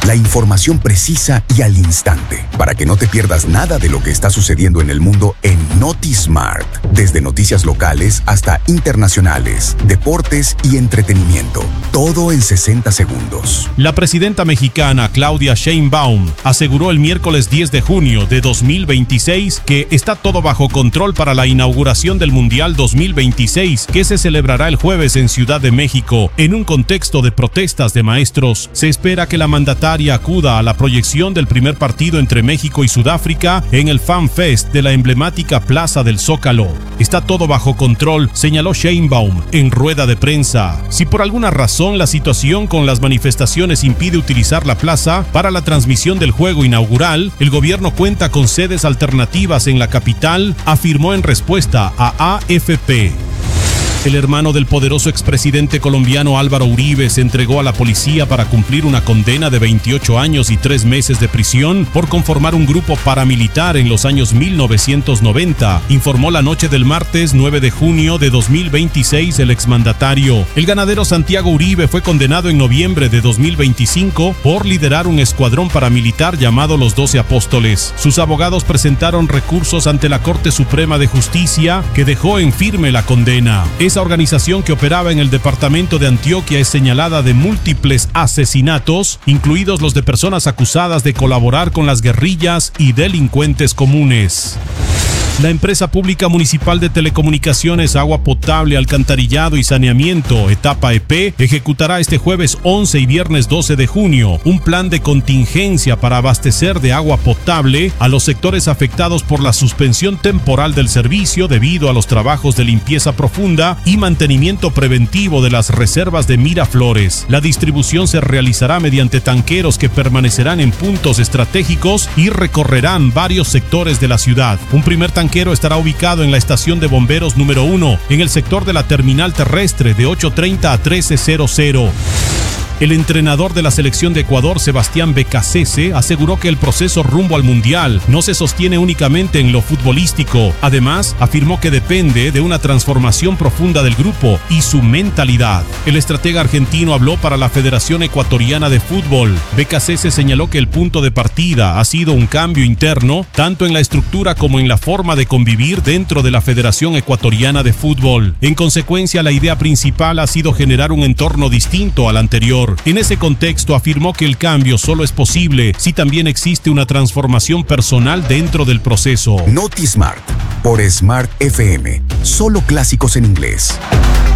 La información precisa y al instante, para que no te pierdas nada de lo que está sucediendo en el mundo en NotiSmart. Desde noticias locales hasta internacionales, deportes y entretenimiento. Todo en 60 segundos. La presidenta mexicana Claudia Sheinbaum aseguró el miércoles 10 de junio de 2026 que está todo bajo control para la inauguración del Mundial 2026, que se celebrará el jueves en Ciudad de México. En un contexto de protestas de maestros, se espera que la mandataria acuda a la proyección del primer partido entre México y Sudáfrica en el Fan Fest de la emblemática Plaza del Zócalo. Está todo bajo control, señaló Sheinbaum en rueda de prensa. Si por alguna razón la situación con las manifestaciones impide utilizar la plaza para la transmisión del juego inaugural, el gobierno cuenta con sedes alternativas en la capital, afirmó en respuesta a AFP. El hermano del poderoso expresidente colombiano Álvaro Uribe se entregó a la policía para cumplir una condena de 28 años y 3 meses de prisión por conformar un grupo paramilitar en los años 1990, informó la noche del martes 9 de junio de 2026 el exmandatario. El ganadero Santiago Uribe fue condenado en noviembre de 2025 por liderar un escuadrón paramilitar llamado Los 12 Apóstoles. Sus abogados presentaron recursos ante la Corte Suprema de Justicia, que dejó en firme la condena. Esa organización, que operaba en el departamento de Antioquia, es señalada de múltiples asesinatos, incluidos los de personas acusadas de colaborar con las guerrillas y delincuentes comunes. La empresa pública municipal de telecomunicaciones, agua potable, alcantarillado y saneamiento, etapa EP, ejecutará este jueves 11 y viernes 12 de junio un plan de contingencia para abastecer de agua potable a los sectores afectados por la suspensión temporal del servicio debido a los trabajos de limpieza profunda y mantenimiento preventivo de las reservas de Miraflores. La distribución se realizará mediante tanqueros que permanecerán en puntos estratégicos y recorrerán varios sectores de la ciudad. Un primer tanquero estará ubicado en la estación de bomberos número 1, en el sector de la terminal terrestre de 8:30 a 13:00. El entrenador de la selección de Ecuador, Sebastián Becasese, aseguró que el proceso rumbo al Mundial no se sostiene únicamente en lo futbolístico. Además, afirmó que depende de una transformación profunda del grupo y su mentalidad. El estratega argentino habló para la Federación Ecuatoriana de Fútbol. Becasese señaló que el punto de partida ha sido un cambio interno, tanto en la estructura como en la forma de convivir dentro de la Federación Ecuatoriana de Fútbol. En consecuencia, la idea principal ha sido generar un entorno distinto al anterior. En ese contexto, afirmó que el cambio solo es posible si también existe una transformación personal dentro del proceso. NotiSmart por Smart FM. Solo clásicos en inglés.